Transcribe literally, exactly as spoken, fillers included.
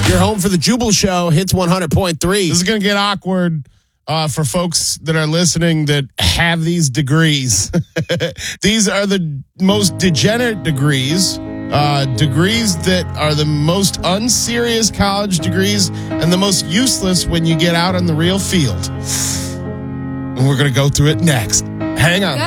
You're home for the Jubal Show. Hits one hundred point three. This is going to get awkward uh, for folks that are listening that have these degrees. These are the most degenerate degrees. Uh, degrees that are the most unserious college degrees and the most useless when you get out on the real field. And we're going to go through it next. Hang on.